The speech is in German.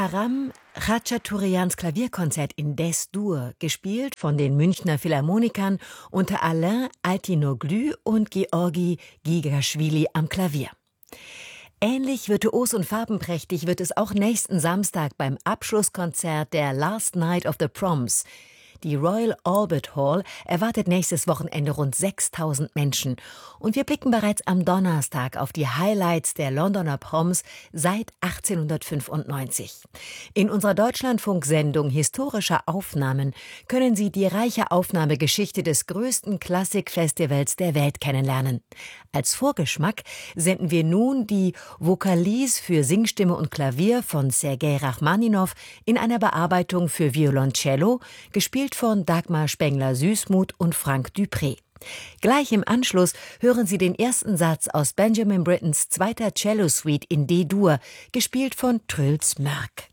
Aram Khachaturians Klavierkonzert in Des-Dur, gespielt von den Münchner Philharmonikern unter Alain Altinoglu und Georgi Gigaschwili am Klavier. Ähnlich virtuos und farbenprächtig wird es auch nächsten Samstag beim Abschlusskonzert der Last Night of the Proms. Die Royal Albert Hall erwartet nächstes Wochenende rund 6.000 Menschen. Und wir blicken bereits am Donnerstag auf die Highlights der Londoner Proms seit 1895. In unserer Deutschlandfunk-Sendung Historische Aufnahmen können Sie die reiche Aufnahmegeschichte des größten Klassikfestivals der Welt kennenlernen. Als Vorgeschmack senden wir nun die Vokalise für Singstimme und Klavier von Sergei Rachmaninow in einer Bearbeitung für Violoncello, gespielt von Dagmar Spengler-Süßmuth und Frank Dupré. Gleich im Anschluss hören Sie den ersten Satz aus Benjamin Brittens zweiter Cello-Suite in D-Dur, gespielt von Truls Mörk.